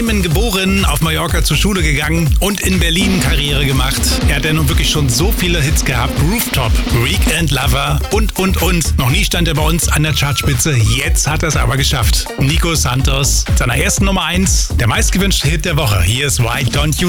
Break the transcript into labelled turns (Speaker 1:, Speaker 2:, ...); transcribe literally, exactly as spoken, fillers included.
Speaker 1: Bremen geboren, auf Mallorca zur Schule gegangen und in Berlin Karriere gemacht. Er hat ja nun wirklich schon so viele Hits gehabt. Rooftop, Weekend Lover und, und, und. Noch nie stand er bei uns an der Chartspitze. Jetzt hat er es aber geschafft. Nico Santos, seiner ersten Nummer eins, der meistgewünschte Hit der Woche. Hier ist Why Don't You